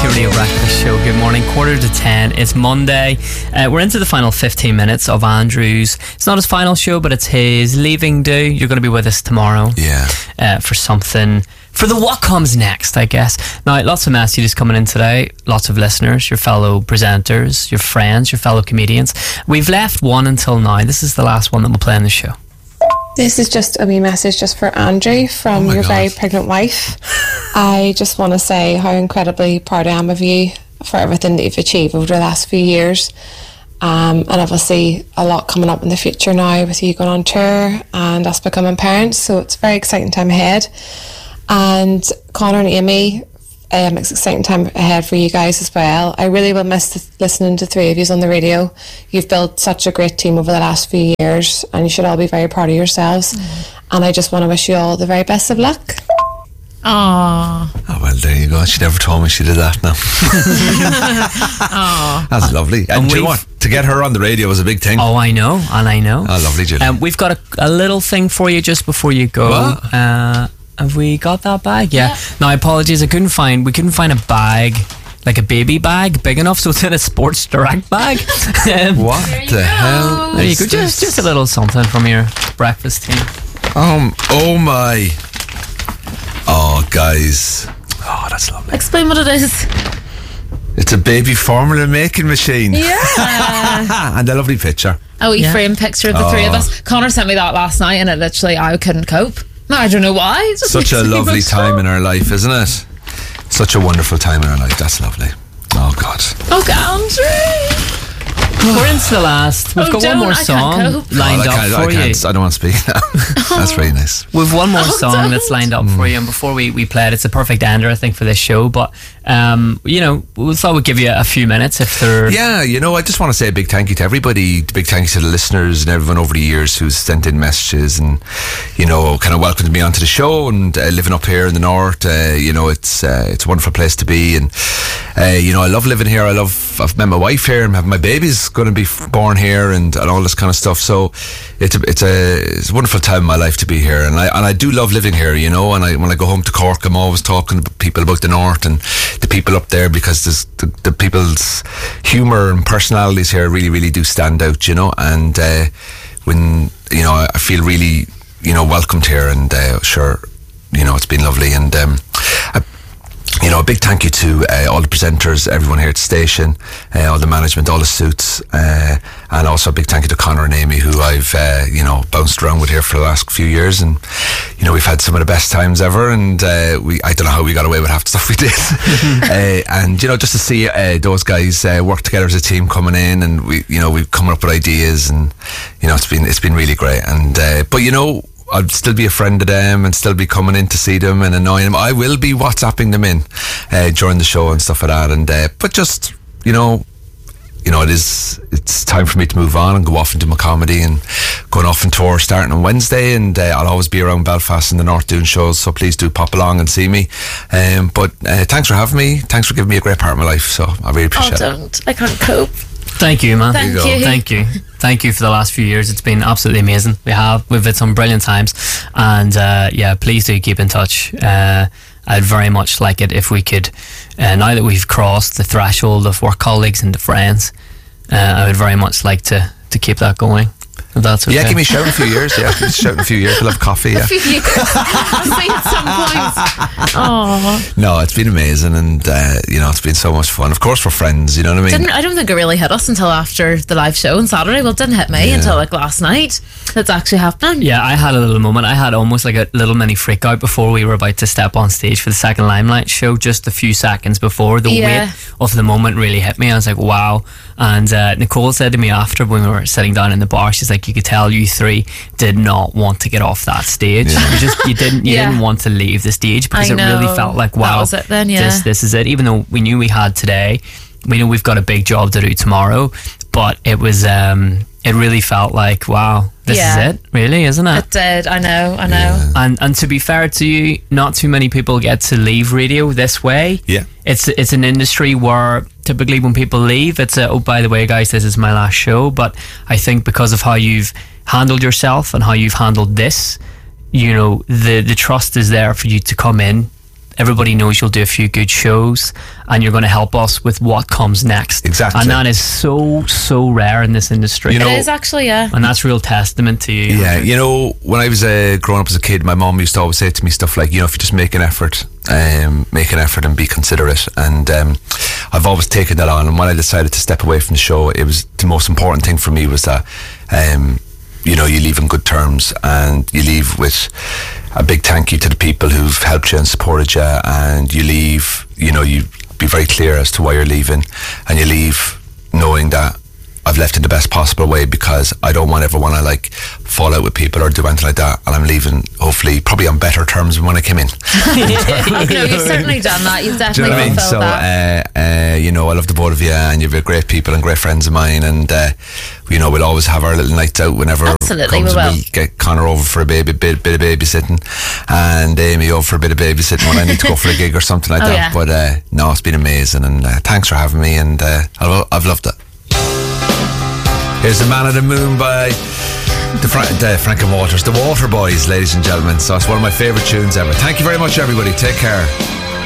Pure Radio Breakfast Show. Good morning, 9:45. It's Monday. We're into the final 15 minutes of Andrew's. It's not his final show, but it's his leaving do. You're going to be with us tomorrow. Yeah. For something, for the what comes next, I guess. Now, lots of messages coming in today. Lots of listeners, your fellow presenters, your friends, your fellow comedians. We've left one until now. This is the last one that we'll play on the show. This is just a wee message just for Andrew from your very pregnant wife. I just want to say how incredibly proud I am of you for everything that you've achieved over the last few years. And obviously a lot coming up in the future now with you going on tour and us becoming parents. So it's a very exciting time ahead. And Connor and Amy, it's an exciting time ahead for you guys as well. I really will miss listening to three of you on the radio. You've built such a great team over the last few years and you should all be very proud of yourselves. And I just want to wish you all the very best of luck. Aww. Oh, well, there you go. She never told me she did that now. That's lovely. And do you know what? To get her on the radio was a big thing. Oh, I know. Oh, lovely, Julie. We've got a little thing for you just before you go. What? Have we got that bag? Yeah. Now, apologies, we couldn't find a bag, like a baby bag big enough, so it's in a Sports Direct bag. What the hell? There you go. Just a little something from your breakfast team. Oh my. Oh, guys. Oh, that's lovely. Explain what it is. It's a baby formula making machine. Yeah. And a lovely picture. A wee frame picture of the three of us. Connor sent me that last night and it literally, I couldn't cope. No, I don't know why. It just Such a lovely time in our life, isn't it? Such a wonderful time in our life. That's lovely. Oh, God. Okay, Andrew. We're into the last. We've got one more song lined up for you. I don't want to speak now. That's very nice. We've one more song that's lined up for you, and before we play it, it's a perfect ender, I think, for this show. But we thought we'd give you a few minutes if there. Yeah, I just want to say a big thank you to everybody. Big thank you to the listeners and everyone over the years who's sent in messages and kind of welcomed me onto the show. And living up here in the north, it's a wonderful place to be. And I love living here. I've met my wife here and my baby's going to be born here and all this kind of stuff. So it's a wonderful time in my life to be here, and I do love living here, and when I go home to Cork, I'm always talking to people about the north and the people up there, because the people's humour and personalities here really, really do stand out, and when I feel really welcomed here, and it's been lovely. And a big thank you to all the presenters, everyone here at the station, all the management, all the suits, and also a big thank you to Connor and Amy, who I've bounced around with here for the last few years, and we've had some of the best times ever, and I don't know how we got away with half the stuff we did. And just to see those guys work together as a team coming in, and we've come up with ideas, and it's been really great. And but I'd still be a friend of them and still be coming in to see them and annoying them. I will be WhatsApping them in during the show and stuff like that. And but just it's time for me to move on and go off and do my comedy, and going off on tour starting on Wednesday. And I'll always be around Belfast in the north doing shows, so please do pop along and see me. But thanks for having me. Thanks for giving me a great part of my life. So I really appreciate it. I can't cope. Thank you, man. Thank you. Thank you for the last few years. It's been absolutely amazing. We've had some brilliant times, and please do keep in touch. I'd very much like it if we could, now that we've crossed the threshold of work colleagues into friends, I would very much like to keep that going. If that's okay. Yeah, give me a shout in a few years. Yeah, give me a shout in a few years. We'll have coffee. Yeah. A few years. I'll see at some point. Oh. No, it's been amazing, and it's been so much fun. Of course, we're friends. You know what I mean? I don't think it really hit us until after the live show on Saturday. Well, it didn't hit me until last night. That's actually happening. Yeah, I had a little moment. I had almost like a little mini freak out before we were about to step on stage for the second Limelight show. Just a few seconds before, the weight of the moment really hit me. I was like, wow. And Nicole said to me after, when we were sitting down in the bar, she's like, you could tell you three did not want to get off that stage. You didn't want to leave the stage, because it really felt like, wow, that was it then, this is it. Even though we knew we had today, we know we've got a big job to do tomorrow, but it was it really felt like, wow, this is it, really, isn't it? It did. I know. Yeah. And to be fair to you, not too many people get to leave radio this way. Yeah. It's an industry where typically when people leave, it's oh, by the way, guys, this is my last show. But I think because of how you've handled yourself and how you've handled this, the trust is there for you to come in everybody knows you'll do a few good shows and you're going to help us with what comes next. Exactly. And that is so rare in this industry. It is actually, yeah. And that's real testament to you. Yeah, you know, when I was growing up as a kid, my mom used to always say to me stuff like, you know, if you just make an effort and be considerate. And I've always taken that on. And when I decided to step away from the show, it was the most important thing for me was that you know, you leave on good terms and you leave with a big thank you to the people who've helped you and supported you, and you leave, you know, you be very clear as to why you're leaving, and you leave knowing that I've left in the best possible way, because I don't want ever want to like fall out with people or do anything like that, and I'm leaving hopefully probably on better terms than when I came in. No, you've certainly done that. You've definitely fulfilled that. So you know, I love the both of you, and you've got great people and great friends of mine, and you know, we'll always have our little nights out whenever absolutely, it comes. We'll get Connor over for a bit of babysitting, and Amy over for a bit of babysitting when I need to go for a gig or something like that. Yeah. But no, it's been amazing, and thanks for having me, and I've loved it. Here's The Man of the Moon by the Frank and Walters, the Water Boys, ladies and gentlemen. So it's one of my favourite tunes ever. Thank you very much, everybody. Take care.